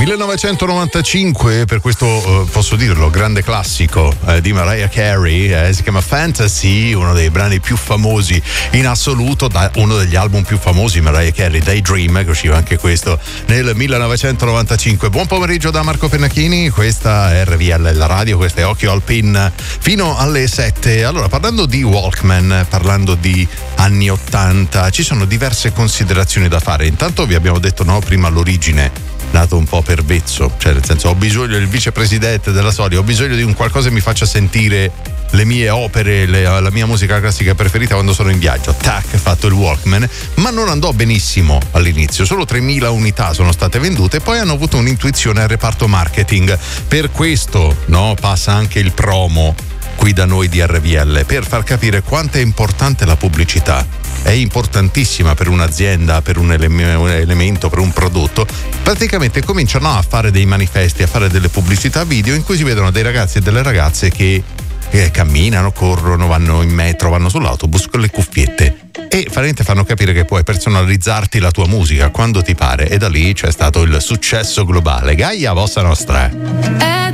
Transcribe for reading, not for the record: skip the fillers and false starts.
1995, per questo posso dirlo, grande classico di Mariah Carey, si chiama Fantasy, uno dei brani più famosi in assoluto, da uno degli album più famosi Mariah Carey, Daydream, che usciva anche questo nel 1995. Buon pomeriggio da Marco Pennacchini, questa è RVL, la radio, questo è Occhio al Pin fino alle 7. Allora, parlando di Walkman, parlando di anni 80, ci sono diverse considerazioni da fare. Intanto vi abbiamo detto prima l'origine, nato un po' per vezzo, cioè nel senso, ho bisogno del vicepresidente della Sony, ho bisogno di un qualcosa che mi faccia sentire le mie opere, la mia musica classica preferita quando sono in viaggio. Tac, fatto il Walkman, ma non andò benissimo all'inizio, solo 3.000 unità sono state vendute, poi hanno avuto un'intuizione al reparto marketing. Per questo passa anche il promo qui da noi di RVL, per far capire quanto è importante la pubblicità. È importantissima per un'azienda, per un elemento, per un prodotto. Praticamente cominciano a fare dei manifesti, a fare delle pubblicità video in cui si vedono dei ragazzi e delle ragazze che camminano, corrono, vanno in metro, vanno sull'autobus con le cuffiette e fanno capire che puoi personalizzarti la tua musica quando ti pare, e da lì c'è stato il successo globale. Gaia Bossa Nostra.